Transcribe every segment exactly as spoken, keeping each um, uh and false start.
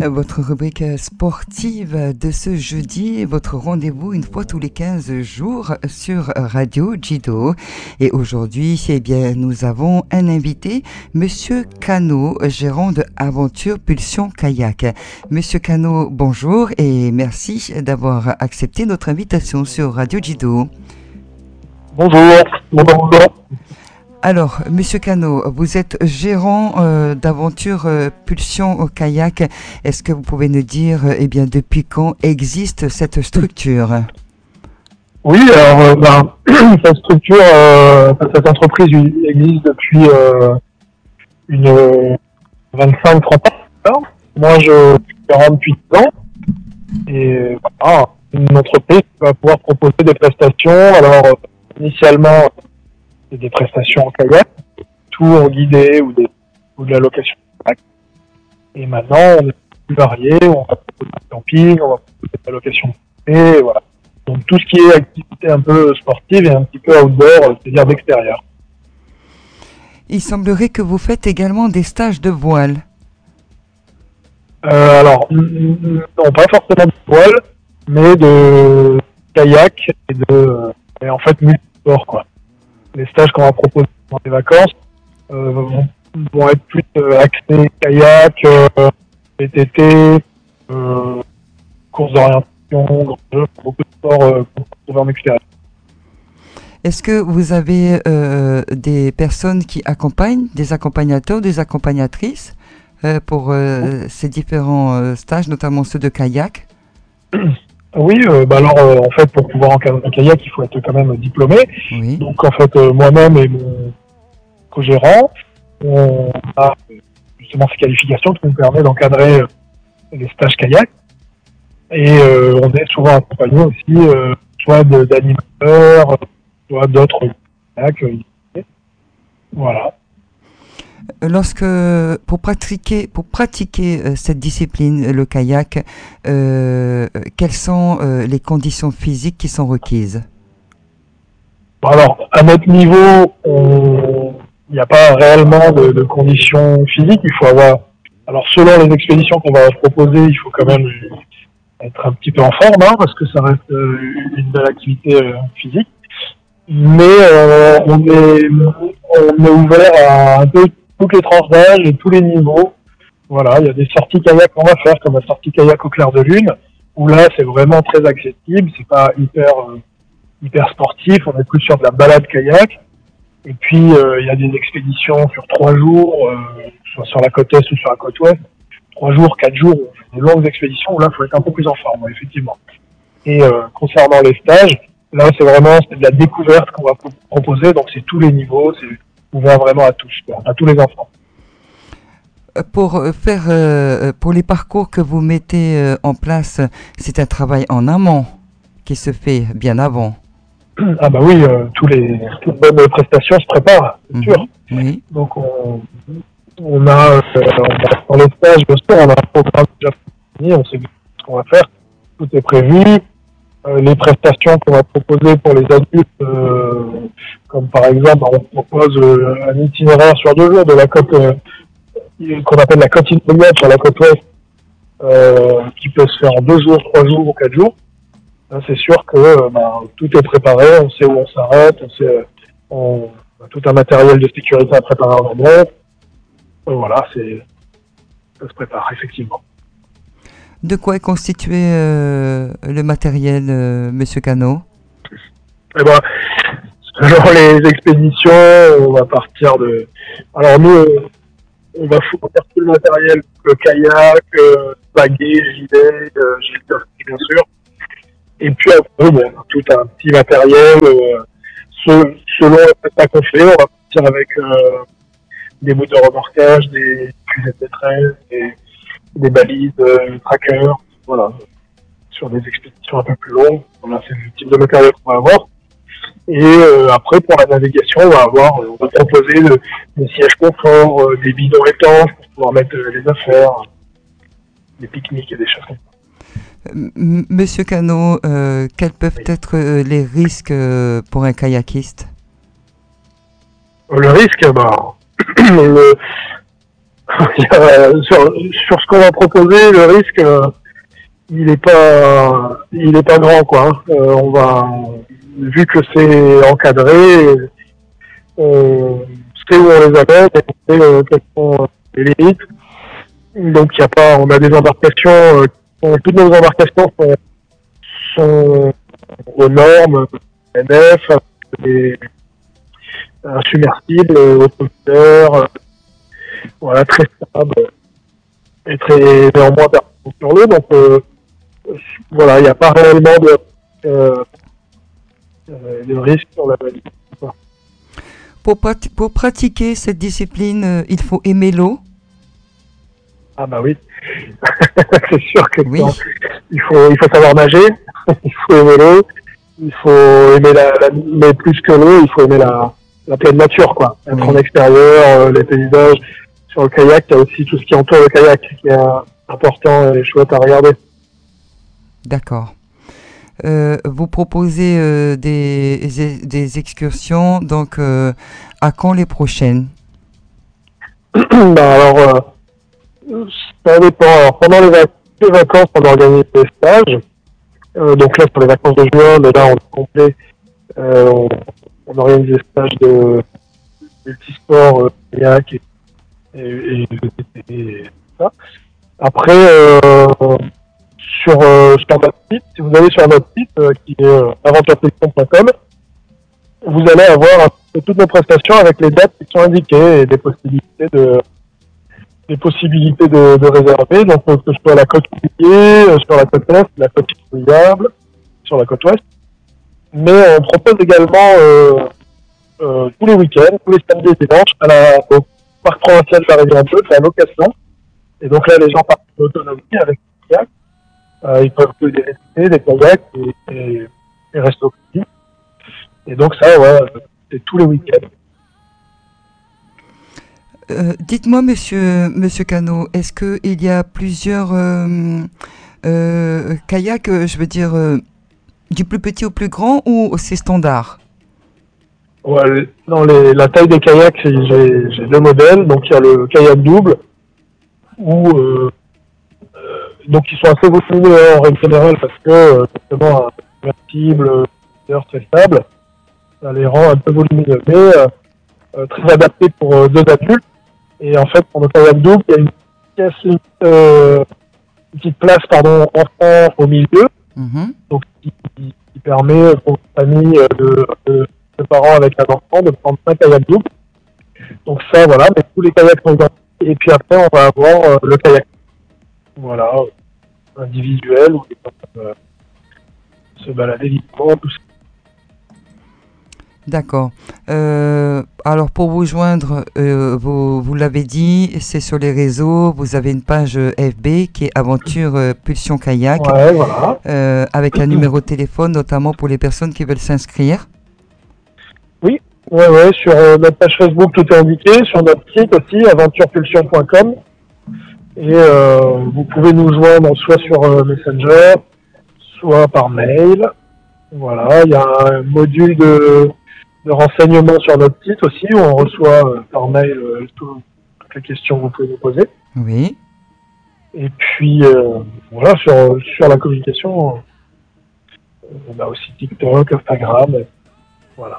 Votre rubrique sportive de ce jeudi, votre rendez-vous une fois tous les quinze jours sur Radio Jido. Et aujourd'hui, eh bien, nous avons un invité, Monsieur Cano, gérant de Aventure Pulsion Kayak. Monsieur Cano, bonjour et merci d'avoir accepté notre invitation sur Radio Jido. Bonjour, bonjour. Alors, Monsieur Cano, vous êtes gérant euh, d'Aventure euh, Pulsion au Kayak. Est-ce que vous pouvez nous dire, euh, eh bien, depuis quand existe cette structure ? Oui, alors, euh, ben, cette structure, euh, cette entreprise existe depuis euh, une vingt-cinq trente ans. Moi, je suis gérant depuis dix ans. Et voilà, une entreprise qui va pouvoir proposer des prestations. Alors, euh, initialement, c'est des prestations en kayak, tout en guidé ou, des, ou de la location de kayak. Et maintenant, on est plus varié, on va proposer du camping, on va proposer de la location de et voilà. Donc tout ce qui est activité un peu sportive et un petit peu outdoor, c'est-à-dire d'extérieur. Il semblerait que vous faites également des stages de voile. Euh, alors, non, pas forcément de voile, mais de kayak et de, et en fait, multisport, quoi. Les stages qu'on va proposer dans les vacances euh, vont, vont être plus euh, axés kayak, euh, V T T, euh, course d'orientation, grand jeu, beaucoup de sports euh, qu'on peut trouver en extérieur. Est-ce que vous avez euh, des personnes qui accompagnent, des accompagnateurs, des accompagnatrices euh, pour euh, ces différents euh, stages, notamment ceux de kayak ? Oui, euh, bah alors euh, en fait pour pouvoir encadrer un kayak, il faut être quand même diplômé. Oui. Donc en fait euh, moi-même et mon co-gérant, on a justement ces qualifications qui nous permettent d'encadrer euh, les stages kayak. Et euh, on est souvent accompagné aussi euh, soit de, d'animateurs, soit d'autres kayaks. Euh, voilà. Lorsque, pour pratiquer, pour pratiquer euh, cette discipline, le kayak, euh, quelles sont euh, les conditions physiques qui sont requises ? Bon, alors, à notre niveau, il n'y a pas réellement de, de conditions physiques. Il faut avoir, alors selon les expéditions qu'on va proposer, il faut quand même être un petit peu en forme, hein, parce que ça reste euh, une belle activité euh, physique. Mais euh, on est, on est ouvert à un peu toutes les tranches d'âge et tous les niveaux. Voilà, il y a des sorties kayak qu'on va faire, comme la sortie kayak au clair de lune, où là c'est vraiment très accessible, c'est pas hyper euh, hyper sportif, on est plus sur de la balade kayak. Et puis euh, il y a des expéditions sur trois jours, euh, soit sur la côte est ou sur la côte ouest, trois jours, quatre jours, on fait des longues expéditions où là il faut être un peu plus en forme, effectivement. Et euh, concernant les stages, là c'est vraiment c'est de la découverte qu'on va proposer, donc c'est tous les niveaux, c'est ouvert vraiment à tous, à tous les enfants. Pour faire, euh, pour les parcours que vous mettez euh, en place, c'est un travail en amont qui se fait bien avant. Ah bah oui, euh, tous les toutes bonnes prestations se préparent, c'est Mmh, sûr. oui. Donc on, on a euh, dans les stages de sport, on a un programme déjà fini, on sait ce qu'on va faire, tout est prévu. Euh, les prestations qu'on va proposer pour les adultes, euh, comme par exemple, on propose euh, un itinéraire sur deux jours de la côte euh, qu'on appelle la côte immédiate sur la côte ouest, euh, qui peut se faire en deux jours, trois jours ou quatre jours. Là, c'est sûr que euh, bah, tout est préparé, on sait où on s'arrête, on sait, on a tout un matériel de sécurité à préparer en amont. Euh, voilà, c'est, ça se prépare effectivement. De quoi est constitué euh, le matériel, euh, Monsieur Cano ? Eh ben, selon les expéditions, on va partir de. Alors nous, on va fournir tout le matériel, le kayak, euh, baguet, gilet, euh, gilet bien sûr. Et puis après, bon, on a tout un petit matériel. Euh, selon le prestat qu'on fait, on va partir avec euh, des bouts de remorquage, des cuvettes de détresse, des, des balises, euh, trackers, voilà. Sur des expéditions un peu plus longues, voilà, c'est le type de matériel qu'on va avoir. Et euh, après, pour la navigation, on va avoir, on va proposer de, des sièges confort, euh, des bidons étanches pour pouvoir mettre euh, les affaires, des pique-niques et des choses comme ça. M- Monsieur Cano, euh, quels peuvent Oui. être euh, les risques euh, pour un kayakiste ? Le risque, bah, le, sur, sur ce qu'on va proposer, le risque, euh, il est pas, il est pas grand, quoi. Hein. Euh, on va, vu que c'est encadré, on sait où on les amène, et on sait euh, quelles sont les limites. Donc il y a pas, on a des embarcations, euh, qui sont- toutes nos embarcations sont, sont aux normes N F, des un submersible, automoteur, voilà, très stable et très néanmoins performant sur l'eau. Donc euh, voilà, il n'y a pas réellement de, euh, euh, de risque sur la valise. Pour, prat- pour pratiquer cette discipline, euh, il faut aimer l'eau. Ah bah oui, c'est sûr que Oui, non. il faut il faut savoir nager, il faut aimer l'eau, il faut aimer la, la mais plus que l'eau, il faut aimer la, la pleine nature, quoi. Être en oui, extérieur, euh, les paysages. Sur le kayak, il y a aussi tout ce qui entoure le kayak qui est euh, important et chouette à regarder. d'accord. Euh, vous proposez euh, des, des excursions, donc euh, à quand les prochaines? bah alors, euh, ça dépend. Alors, pendant les, vac- les vacances, on organise des stages. Euh, donc là, pour les vacances de juin, mais là, on est complet. Euh, on, on organise des stages de multisport, euh, kayak et, et, et, et, et tout ça. Après, euh, sur, euh, sur notre site, si vous allez sur notre site, euh, qui est euh, aventure section point com, vous allez avoir euh, toutes nos prestations avec les dates qui sont indiquées et des possibilités de, des possibilités de, de réserver. Donc, euh, que ce soit la côte Oubliée, euh, sur la côte Est, la côte Inoubliable, sur la côte Ouest. Mais on propose également euh, euh, tous les week-ends, tous les samedis et dimanches, à la, au parc provincial de la Rivière Bleue, c'est la location. Et donc là, les gens partent en autonomie avec des kayaks. Euh, ils peuvent louer des V T T, des kayaks et, et, et rester au petit. Et donc ça, ouais, c'est tous les week-ends. Euh, dites-moi, monsieur, monsieur Cano, est-ce qu'il y a plusieurs euh, euh, kayaks, euh, je veux dire, euh, du plus petit au plus grand ou c'est standard? Ouais, dans les, la taille des kayaks, c'est- j'ai j'ai deux modèles. Donc il y a le kayak double, où euh, donc ils sont assez volumineux hein, en règle générale parce que euh, justement un convertible, très stable, ça les rend un peu volumineux, mais euh, euh, très adapté pour euh, deux adultes. Et en fait, pour le kayak double, il y a une pièce, euh, une petite place pardon enfant au milieu, Mhm. donc qui, qui, qui permet pour une famille euh, de, de, de parents avec un enfant de prendre un kayak double. Donc ça, voilà, mais tous les kayaks sont identiques. Et puis après, on va avoir euh, le kayak, voilà, euh, individuel où les gens peuvent euh, se balader librement, tout ça. D'accord. Euh, alors pour vous joindre, euh, vous, vous l'avez dit, c'est sur les réseaux, vous avez une page F B qui est Aventure euh, Pulsion Kayak, Ouais, voilà. euh, avec un numéro de téléphone notamment pour les personnes qui veulent s'inscrire. Oui, ouais, ouais, sur euh, notre page Facebook, tout est indiqué, sur notre site aussi, aventure pulsion point com. Et euh, vous pouvez nous joindre soit sur euh, Messenger, soit par mail. Voilà, il y a un module de, de renseignement sur notre site aussi, où on reçoit euh, par mail euh, tout, toutes les questions que vous pouvez nous poser. Oui. Et puis, euh, voilà, sur, sur la communication, euh, on a aussi TikTok, Instagram, et voilà.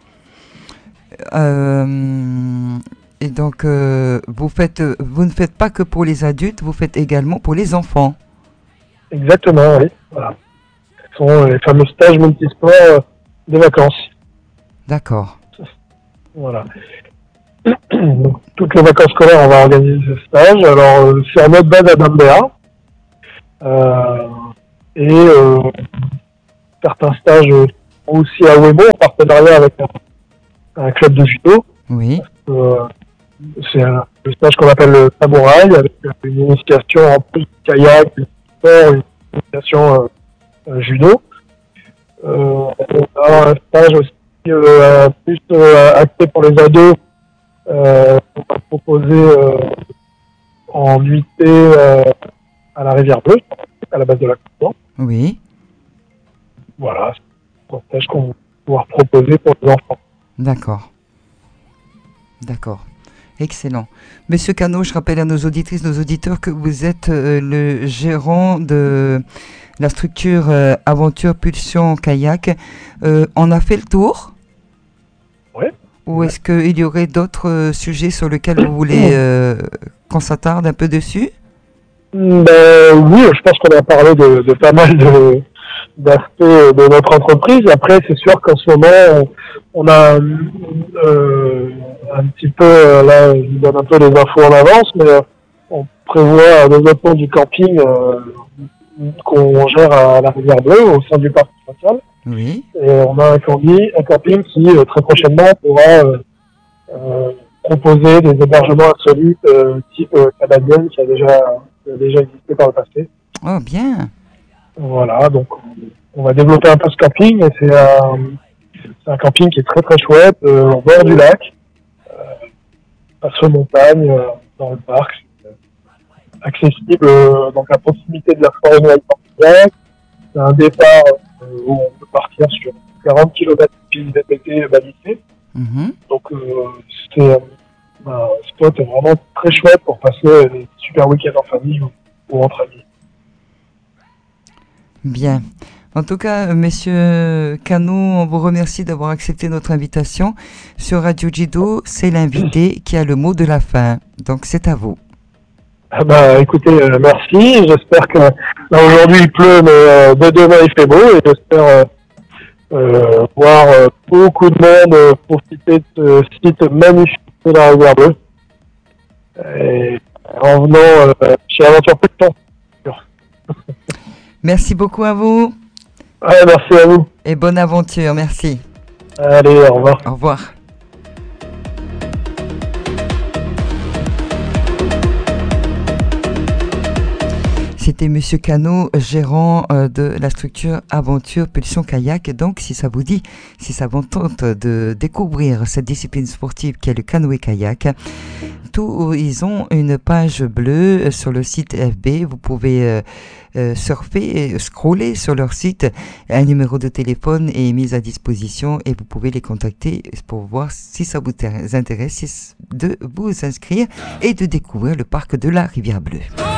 Euh, et donc euh, vous faites, vous ne faites pas que pour les adultes, vous faites également pour les enfants. Exactement, oui. Voilà. Ce sont les fameux stages multisports euh, de vacances. D'accord. Voilà. Donc, toutes les vacances scolaires, on va organiser ce stage. Alors, euh, c'est à notre base à Bambéa. Euh, et euh, certains stages euh, aussi à Webo, en partenariat avec un, un club de judo. Oui. Euh, c'est un, le stage qu'on appelle le Samouraï, avec une initiation en plus du kayak, du sport, une initiation euh, euh, judo. Euh, on a un stage aussi euh, plus euh, axé pour les ados. Euh, on va proposer euh, en nuitée euh, à la Rivière Bleue, à la base de la Cour. Oui. Voilà, c'est un stage qu'on va pouvoir proposer pour les enfants. D'accord. D'accord. Excellent. Monsieur Cano, je rappelle à nos auditrices, nos auditeurs que vous êtes euh, le gérant de la structure euh, Aventure Pulsion Kayak. Euh, on a fait le tour? Oui. Ou est-ce qu'il y aurait d'autres euh, sujets sur lesquels vous voulez euh, qu'on s'attarde un peu dessus? Ben, oui, je pense qu'on a parlé de, de pas mal de, d'aspects de notre entreprise. Après, c'est sûr qu'en ce moment, on, on a euh, un petit peu, euh, là, je vous donne un peu les infos en avance, mais euh, on prévoit un développement du camping euh, qu'on gère à la Rivière Bleue, au sein du parc provincial. Oui. Et on a un camping, un camping qui, euh, très prochainement, pourra euh, euh, proposer des hébergements insolites euh, type euh, canadienne qui a déjà, qui a déjà existé par le passé. Oh, bien. Voilà, donc on va développer un peu ce camping et c'est un, c'est un camping qui est très très chouette, euh, au bord du lac, euh, face aux montagnes, euh, dans le parc, c'est accessible euh, donc à proximité de la forêt noire. C'est un départ euh, où on peut partir sur quarante kilomètres de piste V T T balisée. Mm-hmm. Donc euh, c'est euh, un spot vraiment très chouette pour passer des super week-ends en famille ou, ou entre amis. Bien. En tout cas, Monsieur Cano, on vous remercie d'avoir accepté notre invitation. Sur Radio Jido, c'est l'invité qui a le mot de la fin. Donc, c'est à vous. Ah bah, écoutez, euh, merci. J'espère que là, aujourd'hui il pleut, mais euh, dès demain il fait beau et j'espère euh, euh, voir euh, beaucoup de monde euh, profiter de ce site magnifique de la Rivière Bleue. Et en venant euh, chez Aventure Pulsion. Merci beaucoup à vous. Ouais, merci à vous. Et bonne aventure. Merci. Allez, au revoir. Au revoir. C'était Monsieur Cano, gérant euh, de la structure Aventure Pulsion Kayak. Donc, si ça vous dit, si ça vous tente de découvrir cette discipline sportive qu'est le canoë-kayak, tout, ils ont une page bleue sur le site F B. Vous pouvez euh, euh, surfer, scroller sur leur site. Un numéro de téléphone est mis à disposition et vous pouvez les contacter pour voir si ça vous intéresse de vous inscrire et de découvrir le parc de la Rivière Bleue.